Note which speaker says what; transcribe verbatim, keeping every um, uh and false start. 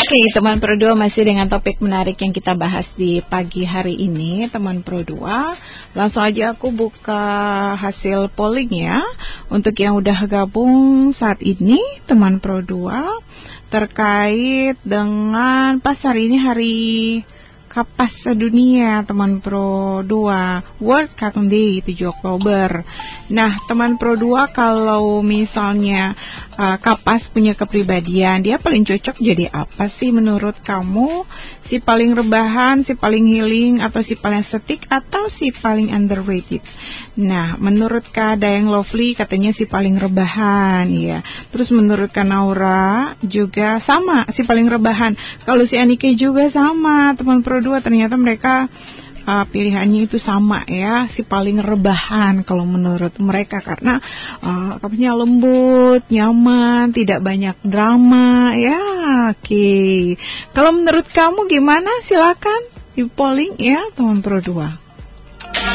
Speaker 1: Oke, teman Pro dua masih dengan topik menarik yang kita bahas di pagi hari ini, teman Pro dua. Langsung aja aku buka hasil polling ya. Untuk yang udah gabung saat ini, teman Pro dua, terkait dengan pas hari ini hari Kapas sedunia, teman Pro dua, World Cartoon Day tujuh Oktober. Nah, teman Pro dua, kalau misalnya uh, Kapas punya kepribadian, dia paling cocok jadi apa sih menurut kamu? Si paling rebahan, si paling healing, atau si paling estetik, atau si paling underrated? Nah, menurut Kak Dayang Lovely katanya si paling rebahan ya. Terus menurut Kak Naura juga sama, si paling rebahan. Kalau si Anike juga sama, teman Pro dua, ternyata mereka uh, pilihannya itu sama ya, si paling rebahan kalau menurut mereka, karena uh, kapasnya lembut, nyaman, tidak banyak drama ya. Oke, okay. Kalau menurut kamu gimana? Silakan di polling ya, teman Pro dua.